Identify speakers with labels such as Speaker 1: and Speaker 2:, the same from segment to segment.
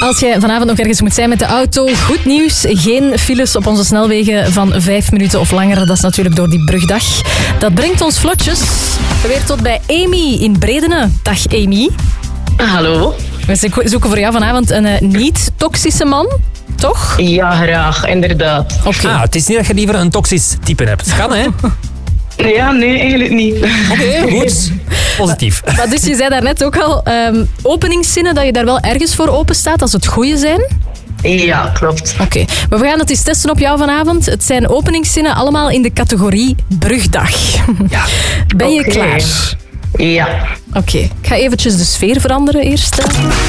Speaker 1: Als jij vanavond nog ergens moet zijn met de auto, goed nieuws. Geen files op onze snelwegen van 5 minuten of langer. Dat is natuurlijk door die brugdag. Dat brengt ons vlotjes weer tot bij Amy in Bredene. Dag Amy.
Speaker 2: Hallo.
Speaker 1: We zoeken voor jou vanavond een niet-toxische man, toch?
Speaker 2: Ja, graag, inderdaad.
Speaker 1: Oké.
Speaker 3: Het is niet dat je liever een toxisch type hebt. Kan, hè?
Speaker 2: Ja, nee, eigenlijk niet.
Speaker 3: Oké, goed. Positief.
Speaker 1: Maar dus je zei daarnet ook al, openingszinnen, dat je daar wel ergens voor open staat als het goede zijn.
Speaker 2: Ja, klopt.
Speaker 1: Oké, maar we gaan het eens testen op jou vanavond. Het zijn openingszinnen allemaal in de categorie brugdag.
Speaker 3: Ja.
Speaker 1: Ben je
Speaker 2: Oké.
Speaker 1: klaar?
Speaker 2: Ja.
Speaker 1: Oké, ik ga eventjes de sfeer veranderen eerst.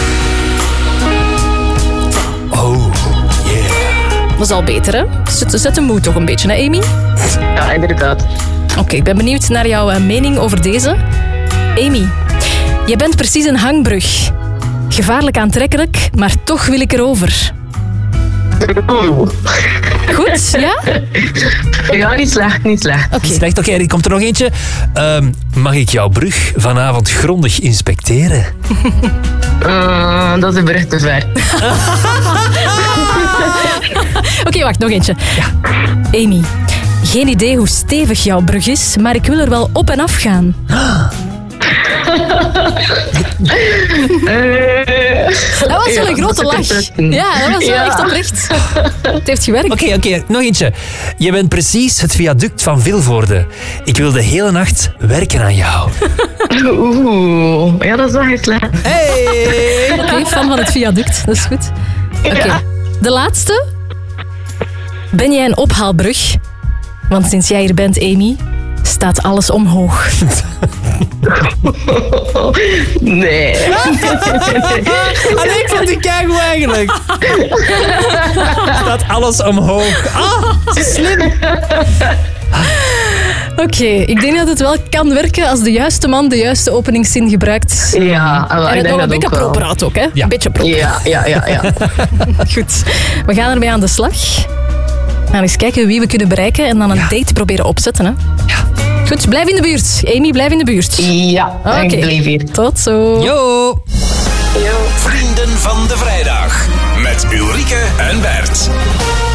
Speaker 3: Oh, yeah.
Speaker 1: Dat is al beter, hè? Zet de moed toch een beetje, hè, Amy?
Speaker 2: Ja, inderdaad.
Speaker 1: Oké, ik ben benieuwd naar jouw mening over deze. Amy, je bent precies een hangbrug. Gevaarlijk aantrekkelijk, maar toch wil ik erover.
Speaker 2: Oeh.
Speaker 1: Goed, ja?
Speaker 2: Ja, niet slecht, niet slecht.
Speaker 1: Oké.
Speaker 3: Slecht, oké, er komt er nog eentje. Mag ik jouw brug vanavond grondig inspecteren?
Speaker 2: Dat is een brug te ver.
Speaker 1: Oké, wacht, nog eentje. Ja. Amy, geen idee hoe stevig jouw brug is, maar ik wil er wel op en af gaan. Dat was wel een grote lach. Ja, dat was wel echt oprecht. Het heeft gewerkt.
Speaker 3: Oké, nog eentje. Je bent precies het viaduct van Vilvoorde. Ik wil de hele nacht werken aan jou.
Speaker 2: Oeh, ja, dat is wel heel slecht.
Speaker 3: Hey!
Speaker 1: Oké, fan van het viaduct, dat is goed. Oké,
Speaker 2: Ja.
Speaker 1: de laatste. Ben jij een ophaalbrug? Want sinds jij hier bent, Amy, staat alles omhoog.
Speaker 2: Nee.
Speaker 3: Allee, ik vond die keigoed eigenlijk. Staat alles omhoog. Zo slim.
Speaker 1: Oké, ik denk dat het wel kan werken als de juiste man de juiste openingszin gebruikt.
Speaker 2: Ja, wel,
Speaker 1: En
Speaker 2: ik
Speaker 1: het
Speaker 2: denk
Speaker 1: nog een
Speaker 2: dat
Speaker 1: beetje
Speaker 2: ook wel.
Speaker 1: proper had ook, hè?
Speaker 3: Ja.
Speaker 1: Een beetje proper.
Speaker 2: Ja.
Speaker 1: Goed, we gaan ermee aan de slag. We gaan eens kijken wie we kunnen bereiken en dan een date proberen opzetten. Hè?
Speaker 3: Ja.
Speaker 1: Goed, blijf in de buurt. Amy, blijf in de buurt.
Speaker 2: Ja,
Speaker 1: Oké.
Speaker 2: ik blijf hier.
Speaker 1: Tot zo.
Speaker 3: Yo!
Speaker 4: Vrienden van de vrijdag met Ulrike en Bert.